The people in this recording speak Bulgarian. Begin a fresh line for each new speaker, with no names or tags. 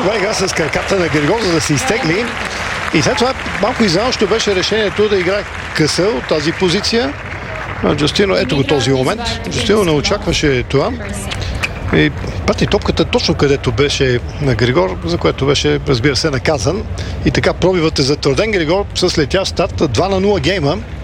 добра игра с краката на Григор, за да се изтегли. И след това малко изненадващо беше решението да играе къса от тази позиция. Джастино, ето го този момент. Джастино не очакваше това. И прати топката точно където беше на Григор, за което беше, разбира се, наказан. И така пробивът е затвърден. Григор с летящ старт 2-0 гейма.